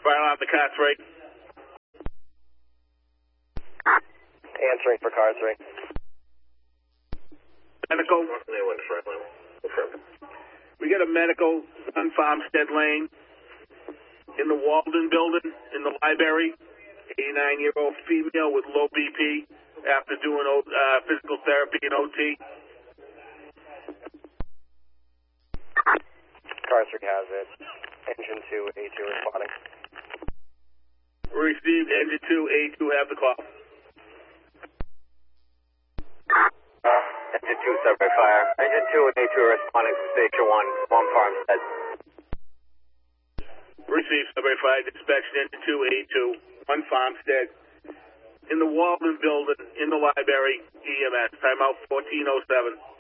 Fire alarm to car 3. Answering for car 3. Medical. We got a medical on Farmstead Lane in the Walden building in the library. 89-year-old female with low BP after doing physical therapy and OT. Car 3 has it. Engine 2, A2 responding. Received. Engine 2, A2 have the call. Engine 2, subway fire. Engine 2 and A2 responding from Station 1 Farmstead. Received. Subway fire. Dispatch Engine 2, A2, 1 Farmstead. In the Walden building in the library. EMS. Timeout 1407.